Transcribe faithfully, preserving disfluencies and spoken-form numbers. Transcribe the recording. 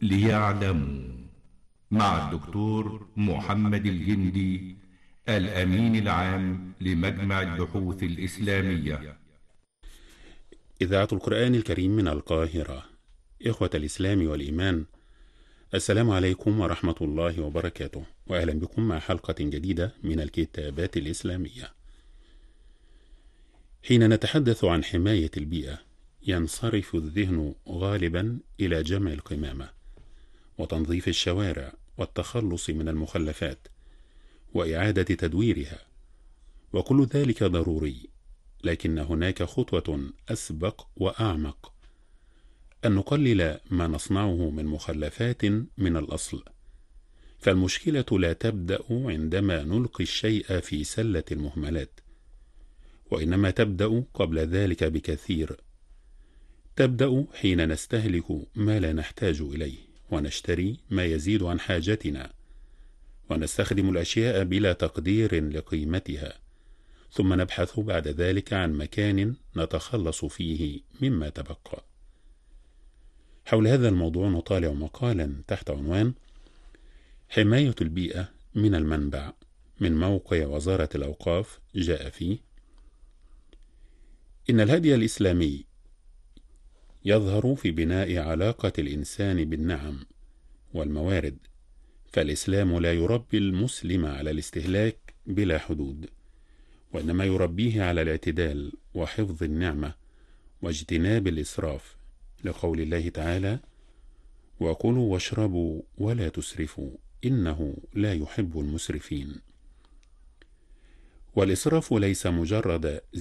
ليعلموا، مع الدكتور محمد الجندي، الأمين العام لمجمع البحوث الإسلامية. إذاعة القرآن الكريم من القاهرة. إخوة الإسلام والإيمان، السلام عليكم ورحمة الله وبركاته، وأهلا بكم مع حلقة جديدة من الكتابات الإسلامية. حين نتحدث عن حماية البيئة ينصرف الذهن غالبا إلى جمع القمامة وتنظيف الشوارع والتخلص من المخلفات وإعادة تدويرها، وكل ذلك ضروري، لكن هناك خطوة أسبق وأعمق: أن نقلل ما نصنعه من مخلفات من الأصل. فالمشكلة لا تبدأ عندما نلقي الشيء في سلة المهملات، وإنما تبدأ قبل ذلك بكثير. تبدأ حين نستهلك ما لا نحتاج إليه، ونشتري ما يزيد عن حاجتنا، ونستخدم الأشياء بلا تقدير لقيمتها، ثم نبحث بعد ذلك عن مكان نتخلص فيه مما تبقى. حول هذا الموضوع نطالع مقالا تحت عنوان حماية البيئة من المنبع من موقع وزارة الأوقاف. جاء فيه: إن الهدي الإسلامي يظهر في بناء علاقة الإنسان بالنعم والموارد، فالإسلام لا يربي المسلم على الاستهلاك بلا حدود، وإنما يربيه على الاعتدال وحفظ النعمة واجتناب الإسراف، لقول الله تعالى: وكلوا واشربوا ولا تسرفوا إنه لا يحب المسرفين. والإسراف ليس مجرد